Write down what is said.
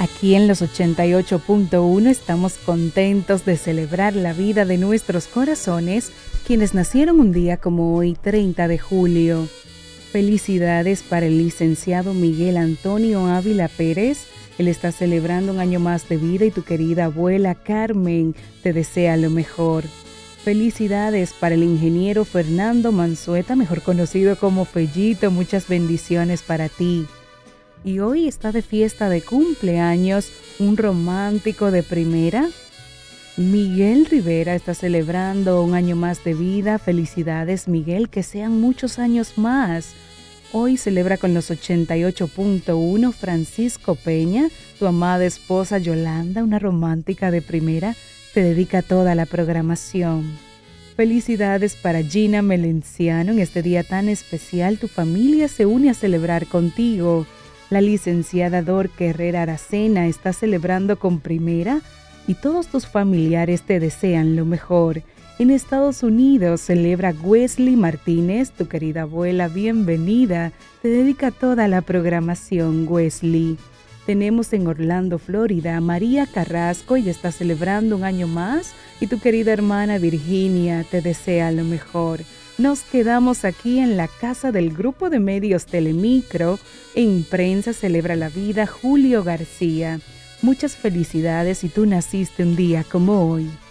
Aquí en los 88.1 estamos contentos de celebrar la vida de nuestros corazones, quienes nacieron un día como hoy, 30 de julio. Felicidades para el licenciado Miguel Antonio Ávila Pérez. Él está celebrando un año más de vida y tu querida abuela Carmen te desea lo mejor. Felicidades para el ingeniero Fernando Manzueta, mejor conocido como Fellito. Muchas bendiciones para ti. Y hoy está de fiesta de cumpleaños un romántico de primera. Miguel Rivera está celebrando un año más de vida. Felicidades, Miguel, que sean muchos años más. Hoy celebra con los 88.1 Francisco Peña, tu amada esposa Yolanda, una romántica de primera, te dedica toda la programación. Felicidades para Gina Melenciano, en este día tan especial tu familia se une a celebrar contigo. La licenciada Dorca Herrera Aracena está celebrando con primera y todos tus familiares te desean lo mejor. En Estados Unidos celebra Wesley Martínez, tu querida abuela, bienvenida. Te dedica toda la programación, Wesley. Tenemos en Orlando, Florida, a María Carrasco, ella está celebrando un año más y tu querida hermana Virginia te desea lo mejor. Nos quedamos aquí en la casa del grupo de medios Telemicro. En prensa celebra la vida Julio García. Muchas felicidades si tú naciste un día como hoy.